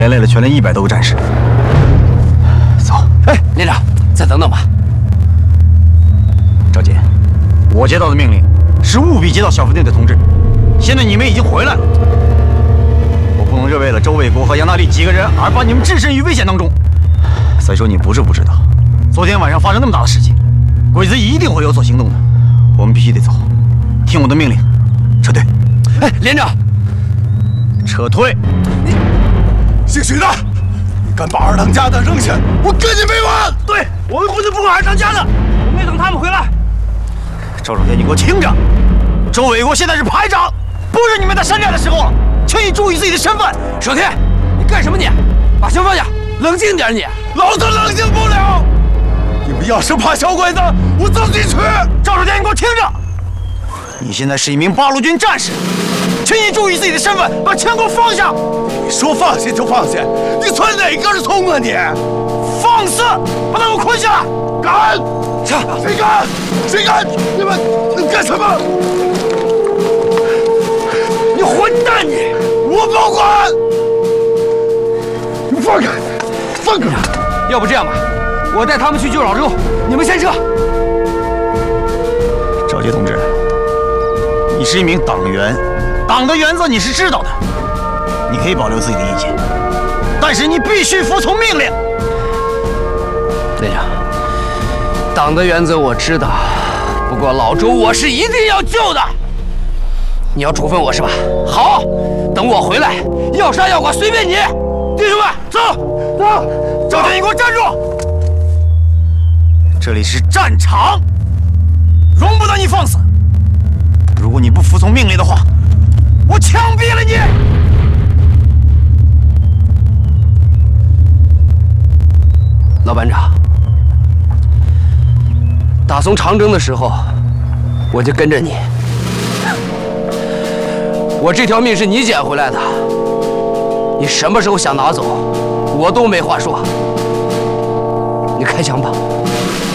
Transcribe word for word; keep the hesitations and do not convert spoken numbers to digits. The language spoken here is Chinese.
连累了全连一百多个战士。走， 哎，连长，再等等吧。 赵杰，我接到的命令是务必接到小分队的通知。现在你们已经回来了，我不能热为了周卫国和杨大力几个人而把你们置身于危险当中。再说你不是不知道，昨天晚上发生那么大的事情，鬼子一定会有所行动的。我们必须得走，听我的命令，撤退。 哎，连长， 撤退！ 你姓许的，你敢把二当家的扔下，我跟你没完！ 对，我们不能不管二当家的，我们得等他们回来。赵守天，你给我听着，周伟国现在是排长，不是你们在山寨的时候了，请你注意自己的身份。 守天，你干什么你？把枪放下，冷静点你。 老子冷静不了。你们要是怕小鬼子，我自己去。 赵守天，你给我听着，你现在是一名八路军战士，请你注意自己的身份，把枪给我放下。 你说放下就放下，你存哪根葱啊你？ 放肆！把他给我捆下来！ 敢！上！谁敢？谁敢？你们能干什么？ 你混蛋你！ 我不管！你放开！放开！ 要不这样吧，我带他们去救老周，你们先撤。 赵杰同志，你是一名党员，党的原则你是知道的，你可以保留自己的意见，但是你必须服从命令。 连长，党的原则我知道，不过老周我是一定要救的。你要处分我是吧？好，等我回来，要杀要剐随便你。弟兄们，走走！ 赵天，你给我站住！这里是战场，容不得你放肆。如果你不服从命令的话，我枪毙了你！ 老班长，打从长征的时候，我就跟着你。我这条命是你捡回来的，你什么时候想拿走，我都没话说。你开枪吧。